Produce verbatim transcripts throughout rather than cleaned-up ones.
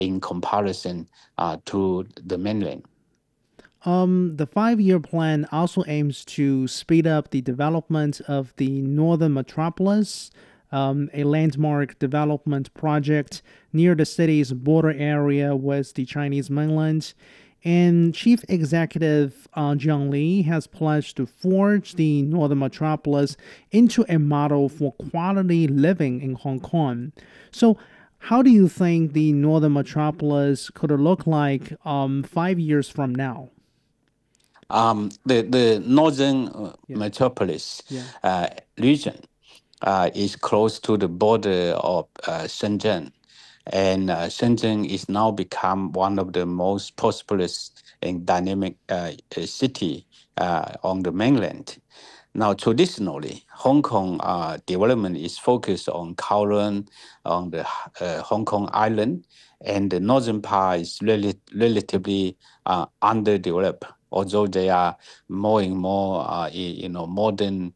in comparison uh, to the mainland. Um, the five-year plan also aims to speed up the development of the Northern Metropolis, um, a landmark development project near the city's border area with the Chinese mainland. And Chief Executive uh, Jiang Li has pledged to forge the Northern Metropolis into a model for quality living in Hong Kong. So, how do you think the Northern Metropolis could look like um, five years from now? Um, the, the northern uh, Yeah, metropolis yeah. uh, region uh, is close to the border of uh, Shenzhen. And uh, Shenzhen is now become one of the most prosperous and dynamic uh, uh, city uh, on the mainland. Now, traditionally, Hong Kong uh, development is focused on Kowloon, on the uh, Hong Kong Island, and the northern part is rel- relatively uh, underdeveloped. Although there are more and more, uh, you know, modern,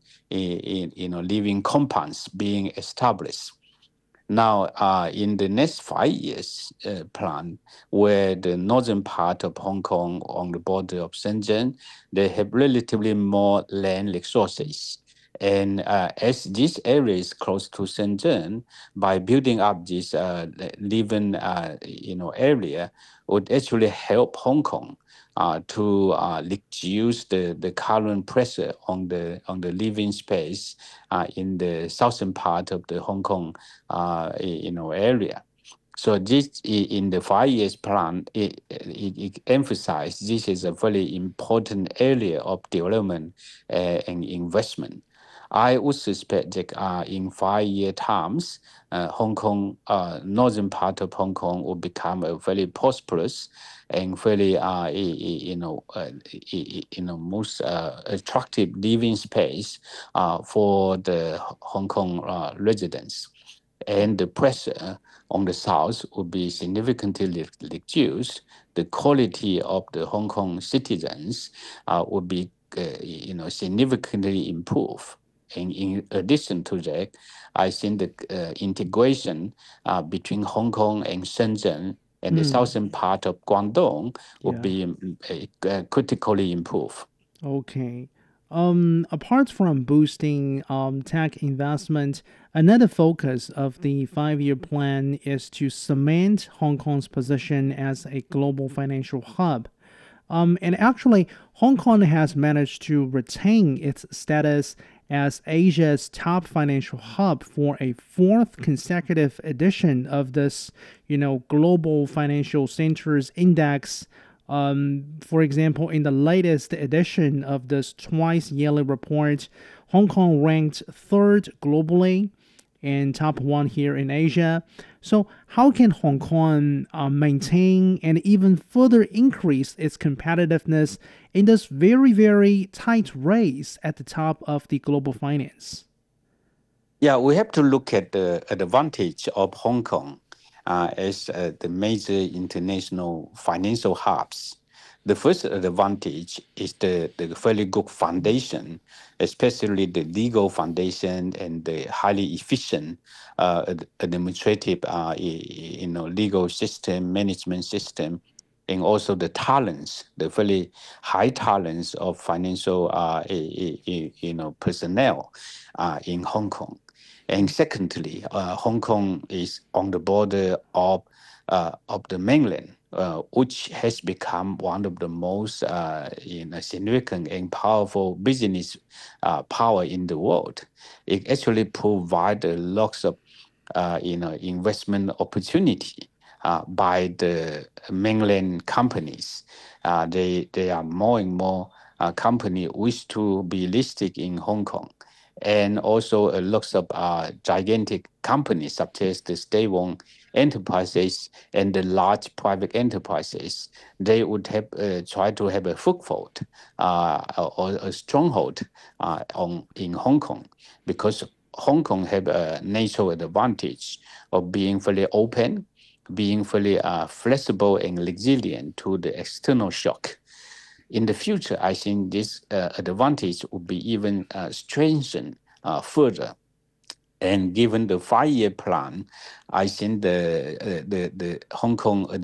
you know, living compounds being established. Now, uh, in the next five years uh, plan, where the northern part of Hong Kong on the border of Shenzhen, they have relatively more land resources. And uh, as this area is close to Shenzhen, by building up this uh, living uh, you know area, would actually help Hong Kong uh, to uh, reduce the, the current pressure on the on the living space uh, in the southern part of the Hong Kong uh, you know area. So this in the five years plan, it, it, it emphasizes this is a very important area of development uh, and investment. I would suspect that uh, in five year times, uh, Hong Kong, uh, northern part of Hong Kong will become a very prosperous and very, uh, you know, uh, you know, most uh, attractive living space uh, for the Hong Kong uh, residents, and the pressure on the South would be significantly reduced. The quality of the Hong Kong citizens uh, would be, uh, you know, significantly improved. And in addition to that, I think the uh, integration uh, between Hong Kong and Shenzhen and the Hmm. southern part of Guangdong would Yeah. be um, uh, critically improved. Okay. Um, apart from boosting um, tech investment, another focus of the five year plan is to cement Hong Kong's position as a global financial hub. Um, and actually, Hong Kong has managed to retain its status as Asia's top financial hub for a fourth consecutive edition of this, you know, Global Financial Centers Index. Um, for example, in the latest edition of this twice yearly report, Hong Kong ranked third globally and top one here in Asia. So, how can Hong Kong uh, maintain and even further increase its competitiveness in this very, very tight race at the top of the global finance? Yeah, we have to look at the advantage of Hong Kong uh, as uh, the major international financial hubs. The first advantage is the, the very good foundation, especially the legal foundation and the highly efficient uh, ad- administrative, uh, y- you know, legal system, management system, and also the talents, the very high talents of financial, uh, y- y- you know, personnel uh, in Hong Kong. And secondly, uh, Hong Kong is on the border of uh, of the mainland, uh, which has become one of the most uh, you know, significant and powerful business uh, power in the world. It actually provides lots of uh, you know investment opportunity uh, by the mainland companies. Uh, they they are more and more uh, company wish to be listed in Hong Kong, and also uh, lots of uh, gigantic companies such as the state-owned enterprises and the large private enterprises. They would have uh, try to have a foothold uh, or a stronghold uh, on in Hong Kong, because Hong Kong have a natural advantage of being fully open, being fully uh, flexible and resilient to the external shock. In the future, I think this uh, advantage will be even uh, strengthened uh, further. And given the five-year plan, I think the uh, the the Hong Kong